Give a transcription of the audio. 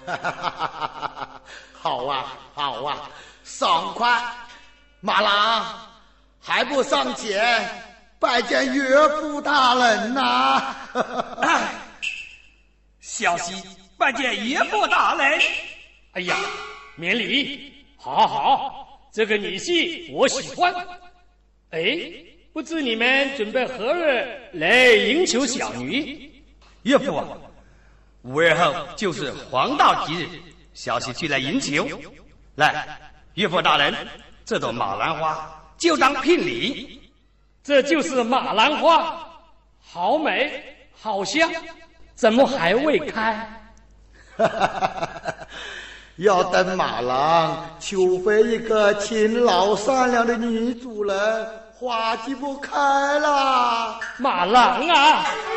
好啊，好啊，爽快！马郎还不上前拜见岳父大人呐、 小媳拜见岳父大人。 哎呀，免礼！好好，这个女婿我喜欢。哎，不知你们准备何日来迎求小女？ 岳父啊，5日后就是黄道吉日，小媳去来迎求。来，岳父大人，这朵马兰花就当聘礼。 这就是马兰花，好美，好香，怎么还未开？ 要等马郎求回一个勤劳善良的女主人，花就不开了。 马郎啊！